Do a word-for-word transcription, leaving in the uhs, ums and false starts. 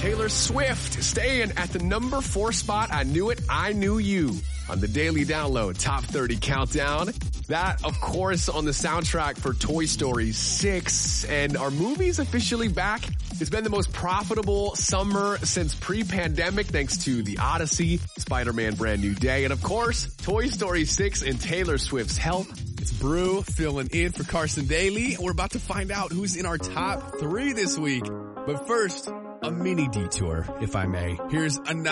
Taylor Swift staying at the number four spot. I Knew It, I Knew You on the Daily Download Top thirty Countdown. That, of course, on the soundtrack for Toy Story six. And are movies officially back? It's been the most profitable summer since pre-pandemic thanks to The Odyssey, Spider-Man Brand New Day, and of course, Toy Story six and Taylor Swift's help. It's Brew filling in for Carson Daly. We're about to find out who's in our top three this week. But first, a mini detour, if I may. Here's another